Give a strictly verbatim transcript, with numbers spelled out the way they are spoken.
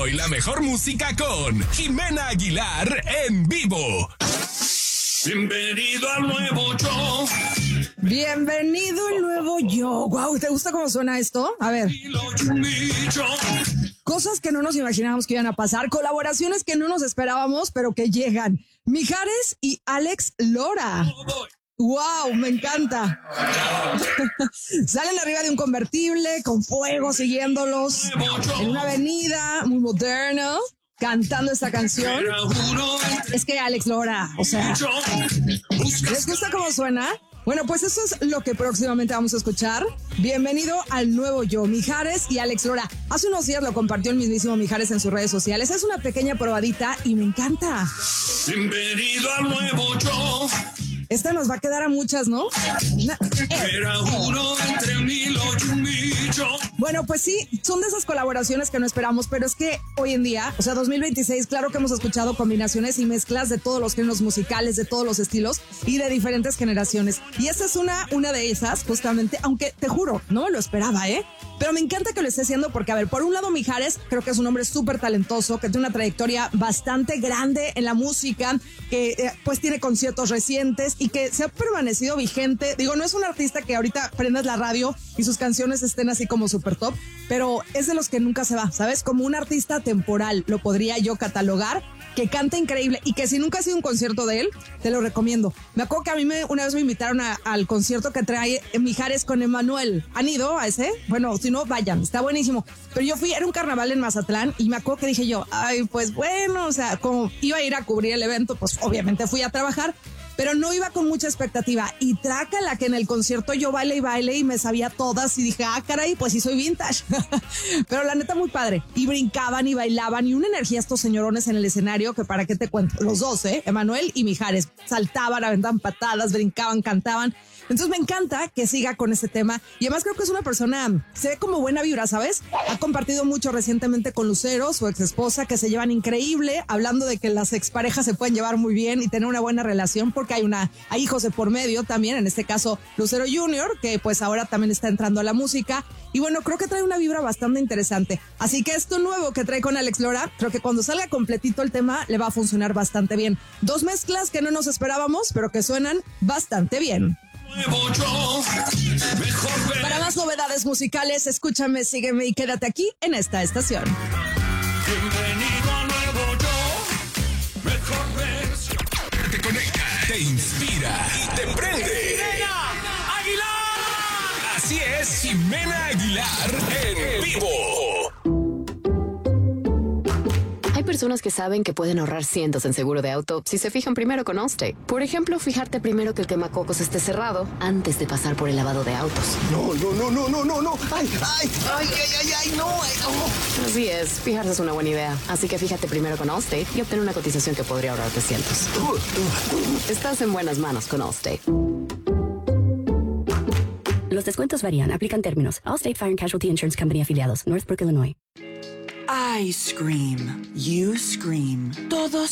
y la mejor música con Jimena Aguilar en vivo. Bienvenido al nuevo yo. Bienvenido al nuevo yo. Wow, ¿te gusta cómo suena esto? A ver. Cosas que no nos imaginábamos que iban a pasar, colaboraciones que no nos esperábamos, pero que llegan. Mijares y Alex Lora. ¡Wow! Me encanta. Salen arriba de un convertible con fuego siguiéndolos en una avenida muy moderna, cantando esta canción. Es que Alex Lora, o sea, ¿les gusta cómo suena? Bueno, pues eso es lo que próximamente vamos a escuchar. Bienvenido al nuevo yo, Mijares y Alex Lora. Hace unos días lo compartió el mismísimo Mijares en sus redes sociales. Es una pequeña probadita y me encanta. Bienvenido al nuevo yo. Esta nos va a quedar a muchas, ¿no? Era uno entre mil ocho mil yo. Bueno, pues sí, son de esas colaboraciones que no esperamos, pero es que hoy en día, o sea, dos mil veintiséis, claro que hemos escuchado combinaciones y mezclas de todos los géneros musicales, de todos los estilos y de diferentes generaciones. Y esta es una, una de esas, justamente, aunque te juro, no me lo esperaba, ¿eh? Pero me encanta que lo esté haciendo porque, a ver, por un lado Mijares, creo que es un hombre súper talentoso, que tiene una trayectoria bastante grande en la música, que eh, pues tiene conciertos recientes y que se ha permanecido vigente. Digo, no es un artista que ahorita prendas la radio y sus canciones estén así como súper top, pero es de los que nunca se va, ¿sabes? Como un artista temporal, lo podría yo catalogar, que canta increíble y que si nunca has ido a un concierto de él, te lo recomiendo. Me acuerdo que a mí me, una vez me invitaron a, al concierto que trae Mijares con Emanuel. ¿Han ido a ese? Bueno, si no, vayan, está buenísimo. Pero yo fui, era un carnaval en Mazatlán y me acuerdo que dije yo, ay, pues bueno, o sea, como iba a ir a cubrir el evento, pues obviamente fui a trabajar, pero no iba con mucha expectativa. Y trácala que en el concierto yo baile y baile y me sabía todas y dije, ah, caray, pues sí soy vintage. Pero la neta muy padre. Y brincaban y bailaban y una energía estos señorones en el escenario que para qué te cuento. Los dos, ¿eh? Emanuel y Mijares. Saltaban, aventaban patadas, brincaban, cantaban. Entonces me encanta que siga con este tema y además creo que es una persona, se ve como buena vibra, ¿sabes? Ha compartido mucho recientemente con Lucero, su ex esposa, que se llevan increíble, hablando de que las exparejas se pueden llevar muy bien y tener una buena relación porque hay una, hay hijos de por medio también, en este caso Lucero junior, que pues ahora también está entrando a la música y bueno, creo que trae una vibra bastante interesante. Así que esto nuevo que trae con Alex Lora, creo que cuando salga completito el tema le va a funcionar bastante bien. Dos mezclas que no nos esperábamos, pero que suenan bastante bien. Para más novedades musicales, escúchame, sígueme y quédate aquí en esta estación. Bienvenido a nuevo yo. Mejor ves. Te conecta, te inspira y te prende. ¡Jimena Aguilar! Así es, Jimena Aguilar en vivo. Hay personas que saben que pueden ahorrar cientos en seguro de auto si se fijan primero con Allstate. Por ejemplo, fijarte primero que el quemacocos esté cerrado antes de pasar por el lavado de autos. No, no, no, no, no, no, no. Ay, ay, ay, ay, ay, ay, no. Ay, no. Así es, fijarse es una buena idea. Así que fíjate primero con Allstate y obtén una cotización que podría ahorrarte cientos. Estás en buenas manos con Allstate. Los descuentos varían. Aplican términos. Allstate Fire and Casualty Insurance Company afiliados. Northbrook, Illinois. I scream. You scream. Todos